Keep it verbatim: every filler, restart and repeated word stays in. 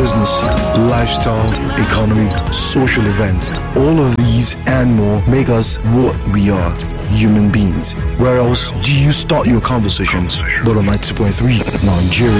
business, lifestyle, economy, social events. All of these and more make us what we are, human beings. Where else do you start your conversations but on ninety-two point three Nigeria?